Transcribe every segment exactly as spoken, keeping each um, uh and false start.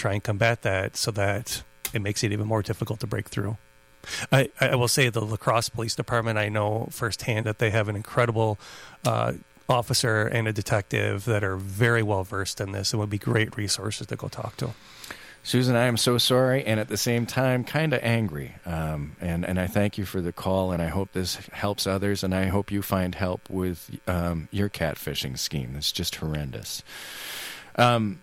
try and combat that so that it makes it even more difficult to break through. I, I will say the La Crosse Police Department, I know firsthand that they have an incredible uh, officer and a detective that are very well versed in this and would be great resources to go talk to. Susan, I am so sorry and at the same time kind of angry. Um, and, and I thank you for the call, and I hope this helps others, and I hope you find help with um, your catfishing scheme. It's just horrendous. Um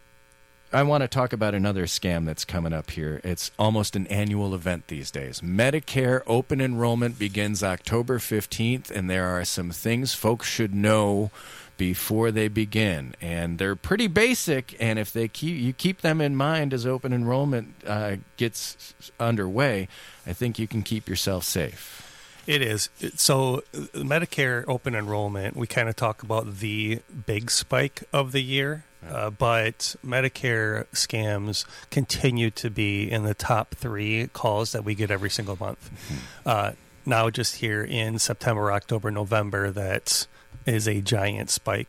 I want to talk about another scam that's coming up here. It's almost an annual event these days. Medicare open enrollment begins October fifteenth, and there are some things folks should know before they begin. And they're pretty basic, and if they keep you keep them in mind as open enrollment uh, gets underway, I think you can keep yourself safe. It is. So Medicare open enrollment, we kind of talk about the big spike of the year. Uh, but Medicare scams continue to be in the top three calls that we get every single month. Mm-hmm. Uh, now just here in September, October, November, that is a giant spike.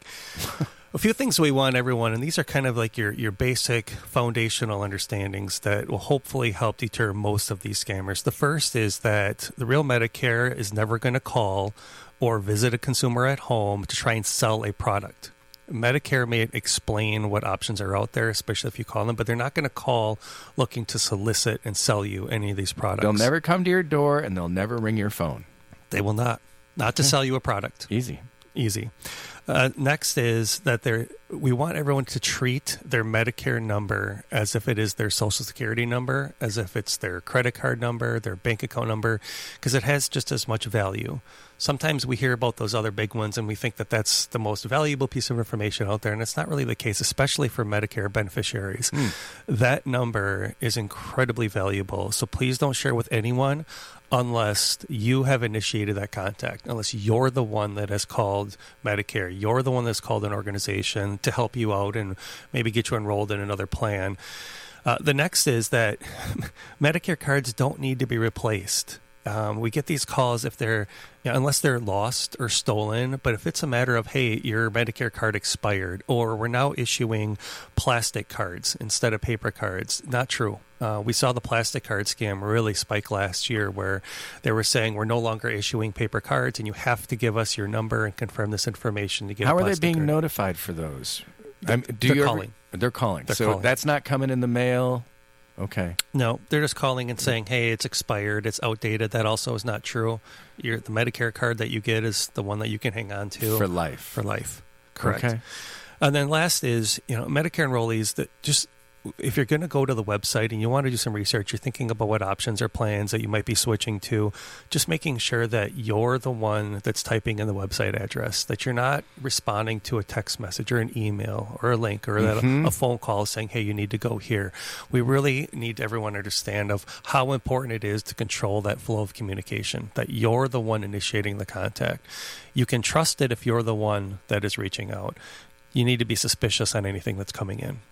A few things we want everyone, and these are kind of like your, your basic foundational understandings that will hopefully help deter most of these scammers. The first is that the real Medicare is never going to call or visit a consumer at home to try and sell a product. Medicare may explain what options are out there, especially if you call them, but they're not going to call looking to solicit and sell you any of these products. They'll never come to your door, and they'll never ring your phone. They will not. Not to sell you a product. Easy. Easy. Uh, next is that they're, we want everyone to treat their Medicare number as if it is their Social Security number, as if it's their credit card number, their bank account number, because it has just as much value. Sometimes we hear about those other big ones and we think that that's the most valuable piece of information out there, and it's not really the case, especially for Medicare beneficiaries. Mm. That number is incredibly valuable, so please don't share with anyone unless you have initiated that contact, unless you're the one that has called Medicare, you're the one that's called an organization to help you out and maybe get you enrolled in another plan. Uh, the next is that Medicare cards don't need to be replaced. Um, we get these calls if they're, you know, unless they're lost or stolen, but if it's a matter of, hey, your Medicare card expired, or we're now issuing plastic cards instead of paper cards, not true. Uh, we saw the plastic card scam really spike last year where they were saying we're no longer issuing paper cards and you have to give us your number and confirm this information to get How a are they plastic being card. notified for those? They're, I'm, do they're you calling. Ever, they're calling. They're so calling. That's not coming in the mail? Okay. No, they're just calling and saying, hey, it's expired, it's outdated. That also is not true. Your, the Medicare card that you get is the one that you can hang on to. For life. For life. Correct. Okay. And then last is, you know, Medicare enrollees that just, if you're going to go to the website and you want to do some research, you're thinking about what options or plans that you might be switching to, just making sure that you're the one that's typing in the website address, that you're not responding to a text message or an email or a link or mm-hmm. that a, a phone call saying, hey, you need to go here. We really need everyone to understand of how important it is to control that flow of communication, that you're the one initiating the contact. You can trust it if you're the one that is reaching out. You need to be suspicious on anything that's coming in.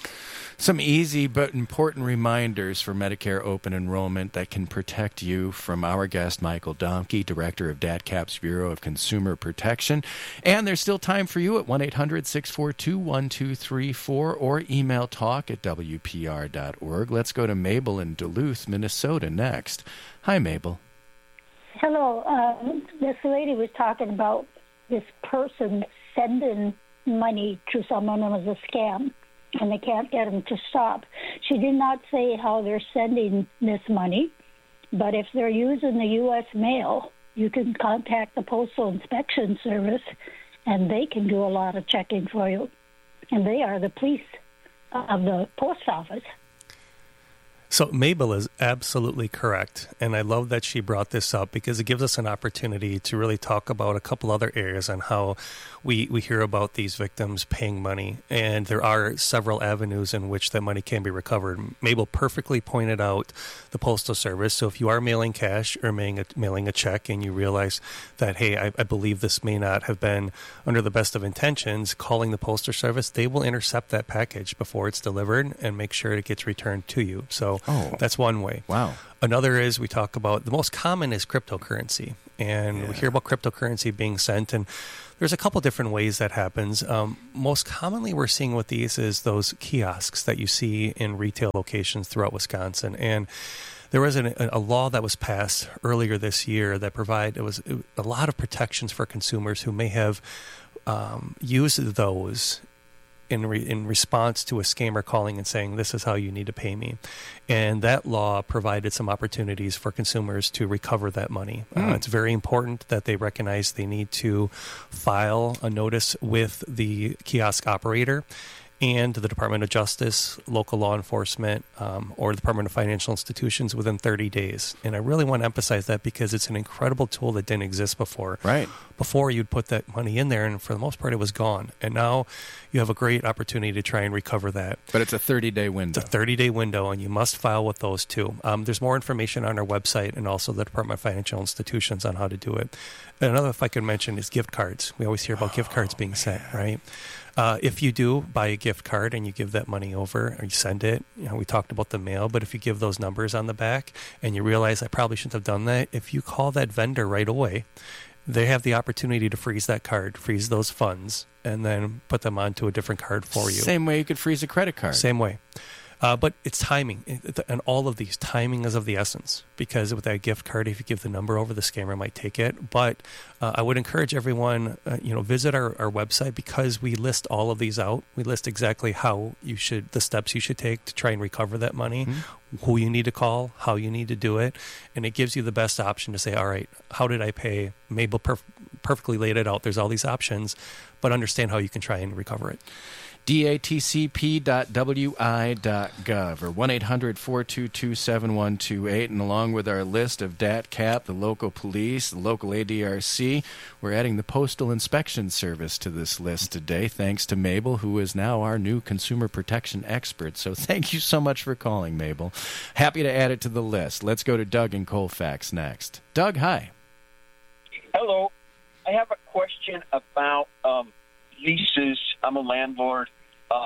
Some easy but important reminders for Medicare open enrollment that can protect you from our guest, Michael Domke, Director of D A T C A P's Bureau of Consumer Protection. And there's still time for you at one eight hundred six four two one two three four or email talk at W P R dot org. Let's go to Mabel in Duluth, Minnesota next. Hi, Mabel. Hello. Um, this lady was talking about this person sending money to someone and it was a scam, and they can't get them to stop. She did not say how they're sending this money, but if they're using the U S mail, you can contact the Postal Inspection Service, and they can do a lot of checking for you. And they are the police of the post office. So Mabel is absolutely correct, and I love that she brought this up because it gives us an opportunity to really talk about a couple other areas on how we, we hear about these victims paying money, and there are several avenues in which that money can be recovered. Mabel perfectly pointed out the Postal Service, so if you are mailing cash or mailing a, mailing a check and you realize that, hey, I, I believe this may not have been under the best of intentions, calling the Postal Service, they will intercept that package before it's delivered and make sure it gets returned to you. So Oh. that's one way. Wow. Another is we talk about, the most common is cryptocurrency. and Yeah. we hear about cryptocurrency being sent, and there's a couple different ways that happens. Um, most commonly we're seeing with these is those kiosks that you see in retail locations throughout Wisconsin. And there was an, a law that was passed earlier this year that provide it was a lot of protections for consumers who may have um, used those in re, in response to a scammer calling and saying, this is how you need to pay me. And that law provided some opportunities for consumers to recover that money. Mm. Uh, it's very important that they recognize they need to file a notice with the kiosk operator and the Department of Justice, local law enforcement, um, or the Department of Financial Institutions within thirty days. And I really want to emphasize that because it's an incredible tool that didn't exist before. Right. Before, you'd put that money in there, and for the most part, it was gone. And now you have a great opportunity to try and recover that. But it's a thirty-day window. It's a thirty-day window, and you must file with those two. Um, there's more information on our website and also the Department of Financial Institutions on how to do it. And another, if I could mention, is gift cards. We always hear about oh, gift cards being man. sent, right? Uh, if you do buy a gift card and you give that money over or you send it, you know, we talked about the mail, but if you give those numbers on the back and you realize I probably shouldn't have done that, if you call that vendor right away, they have the opportunity to freeze that card, freeze those funds, and then put them onto a different card for you. Same way you could freeze a credit card. Same way. Uh, but it's timing. And all of these, timing is of the essence. Because with that gift card, if you give the number over, the scammer might take it. But uh, I would encourage everyone, uh, you know, visit our, our website because we list all of these out. We list exactly how you should, the steps you should take to try and recover that money, mm-hmm. who you need to call, how you need to do it. And it gives you the best option to say, all right, how did I pay? Mabel perf- perfectly laid it out. There's all these options, but understand how you can try and recover it. D A T C P dot W I dot gov or one eight hundred four two two seven one two eight. And along with our list of D A T C A P, the local police, the local A D R C, we're adding the Postal Inspection Service to this list today, thanks to Mabel, who is now our new consumer protection expert. So thank you so much for calling, Mabel. Happy to add it to the list. Let's go to Doug in Colfax next. Doug, hi. Hello. I have a question about um, leases. I'm a landlord. Um,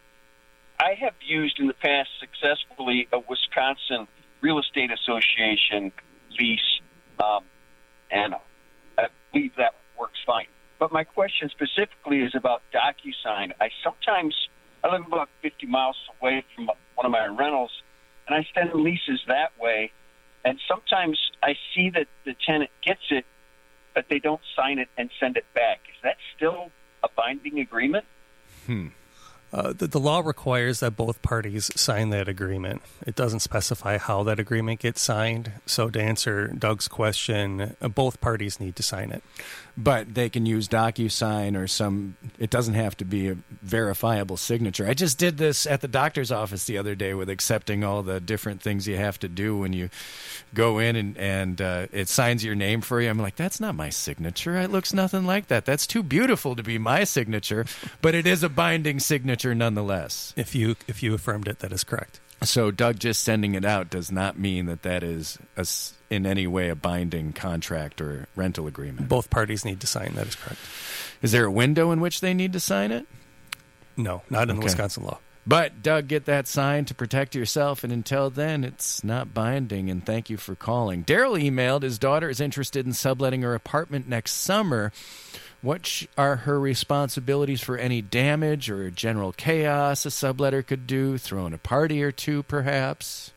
I have used in the past successfully a Wisconsin Real Estate Association lease, um, and I believe that works fine. But my question specifically is about DocuSign. I sometimes, I live about fifty miles away from one of my rentals, and I send leases that way, and sometimes I see that the tenant gets it, but they don't sign it and send it back. Is that still a binding agreement? Hmm. Uh, the, the law requires that both parties sign that agreement. It doesn't specify how that agreement gets signed. So to answer Doug's question, uh, both parties need to sign it. But they can use DocuSign or some, it doesn't have to be a verifiable signature. I just did this at the doctor's office the other day with accepting all the different things you have to do when you go in and, and uh, it signs your name for you. I'm like, that's not my signature. It looks nothing like that. That's too beautiful to be my signature, but it is a binding signature nonetheless. If you if you affirmed it, that is correct. So Doug just sending it out does not mean that that is a, in any way a binding contract or rental agreement. Both parties need to sign. That is correct. Is there a window in which they need to sign it? No, not in okay. the Wisconsin law. But, Doug, get that signed to protect yourself, and until then, it's not binding, and thank you for calling. Daryl emailed his daughter is interested in subletting her apartment next summer. What sh- are her responsibilities for any damage or general chaos a subletter could do? Throwing a party or two, perhaps?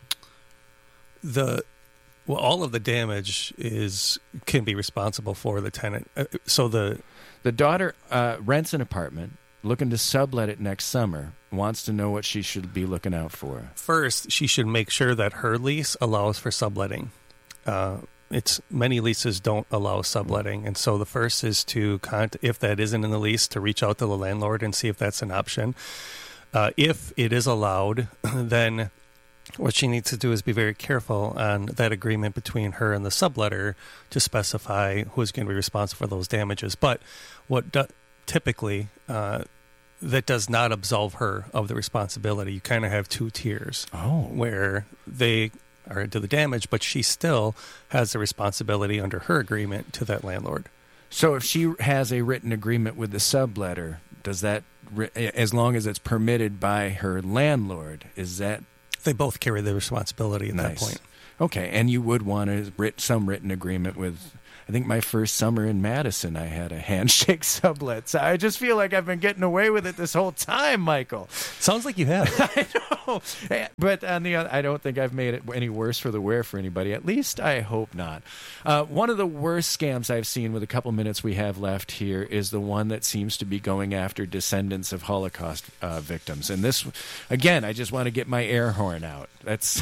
The well, all of the damage is can be responsible for the tenant. Uh, so the the daughter uh, rents an apartment, looking to sublet it next summer. Wants to know what she should be looking out for. First, she should make sure that her lease allows for subletting. Uh, It's many leases don't allow subletting, and so the first is to cont- if that isn't in the lease, to reach out to the landlord and see if that's an option. Uh, if it is allowed, then what she needs to do is be very careful on that agreement between her and the subletter to specify who's going to be responsible for those damages. But what do- typically uh, that does not absolve her of the responsibility. You kind of have two tiers, oh. where they are into the damage, but she still has the responsibility under her agreement to that landlord. So if she has a written agreement with the subletter, does that, as long as it's permitted by her landlord, is that... They both carry the responsibility at nice. that point. Okay, and you would want a writ, some written agreement with I think my first summer in Madison, I had a handshake sublet. So I just feel like I've been getting away with it this whole time, Michael. Sounds like you have. I know. But on the other, I don't think I've made it any worse for the wear for anybody. At least I hope not. Uh, one of the worst scams I've seen with a couple minutes we have left here is the one that seems to be going after descendants of Holocaust uh, victims. And this, again, I just want to get my air horn out. That's,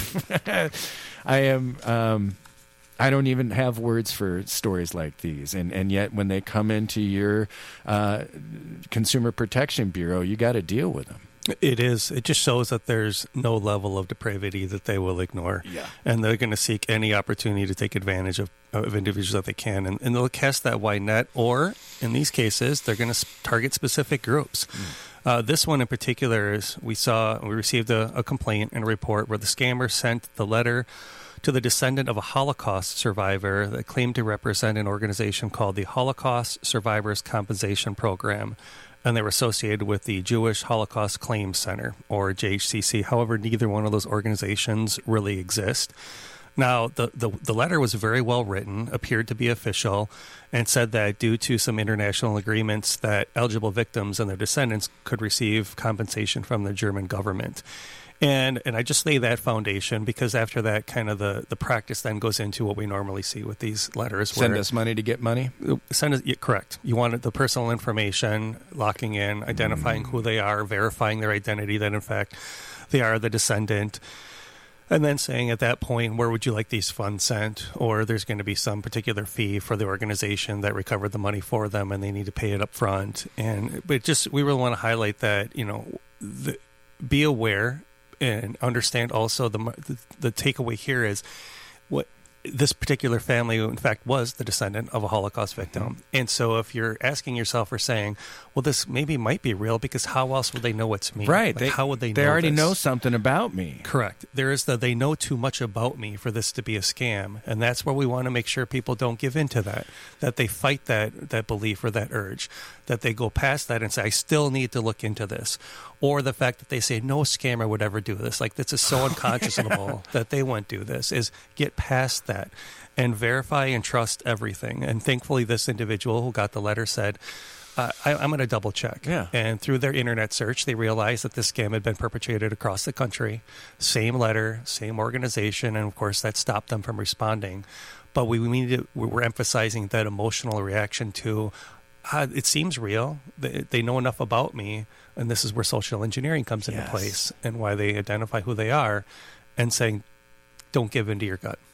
I am... Um, I don't even have words for stories like these, and and yet when they come into your uh, Consumer Protection Bureau, you got to deal with them. It is. It just shows that there's no level of depravity that they will ignore, yeah. and they're going to seek any opportunity to take advantage of, of individuals that they can, and, and they'll cast that wide net. Or in these cases, they're going to target specific groups. Mm. Uh, this one in particular is we saw we received a, a complaint and a report where the scammer sent the letter to the descendant of a Holocaust survivor that claimed to represent an organization called the Holocaust Survivors Compensation Program, and they were associated with the Jewish Holocaust Claims Center, or J H C C. However, neither one of those organizations really exist. Now, the, the, the letter was very well written, appeared to be official, and said that due to some international agreements that eligible victims and their descendants could receive compensation from the German government. And and I just lay that foundation because after that, kind of the, the practice then goes into what we normally see with these letters. Send us money to get money? Send us, yeah, correct. You want the personal information, locking in, identifying mm. who they are, verifying their identity, that in fact they are the descendant, and then saying at that point, where would you like these funds sent? Or there's going to be some particular fee for the organization that recovered the money for them and they need to pay it up front. And, but just, we really want to highlight that, you know, the, be aware and understand also the, the the takeaway here is what this particular family, in fact, was the descendant of a Holocaust victim. Mm-hmm. And so if you're asking yourself or saying, well, this maybe might be real because how else would they know it's me? Right. Like, they, how would they know They already this? know something about me. Correct. There is the they know too much about me for this to be a scam. And that's where we want to make sure people don't give into that, that they fight that, that belief or that urge, that they go past that and say, I still need to look into this. Or the fact that they say no scammer would ever do this. Like, this is so unconscionable that they won't do this, is get past that and verify and trust everything. And thankfully, this individual who got the letter said, uh, I, I'm going to double check. Yeah. And through their internet search, they realized that this scam had been perpetrated across the country. Same letter, same organization. And of course, that stopped them from responding. But we, we needed, we were emphasizing that emotional reaction to, uh, it seems real. They, they know enough about me. And this is where social engineering comes into yes. place and why they identify who they are and saying, don't give in to your gut.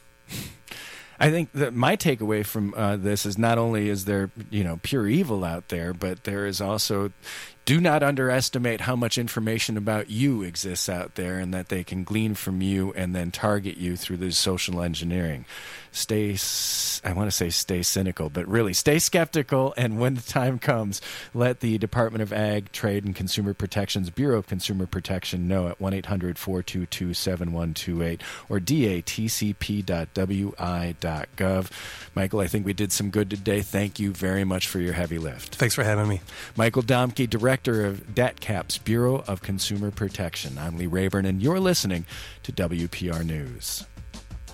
I think that my takeaway from uh, this is not only is there, you know, pure evil out there, but there is also, do not underestimate how much information about you exists out there and that they can glean from you and then target you through this social engineering. Stay, I want to say stay cynical, but really stay skeptical. And when the time comes, let the Department of Ag, Trade, and Consumer Protection's Bureau of Consumer Protection know at one eight hundred four two two seven one two eight or D A T C P dot W I dot gov. Michael, I think we did some good today. Thank you very much for your heavy lift. Thanks for having me. Michael Domke, Director of DebtCap's Bureau of Consumer Protection. I'm Lee Rayburn, and you're listening to W P R News.